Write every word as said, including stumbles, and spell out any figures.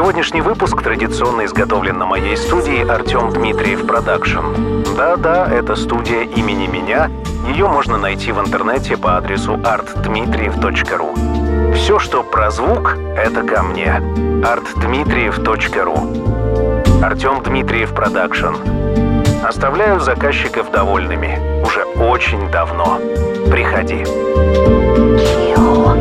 Сегодняшний выпуск традиционно изготовлен на моей студии Артем Дмитриев Продакшн. Да-да, это студия имени меня. Ее можно найти в интернете по адресу арт дмитриев точка ру. Все, что про звук, это ко мне. арт дмитриев точка ру. Артем Дмитриев Продакшн. Оставляю заказчиков довольными. Уже очень давно. Приходи. Kill.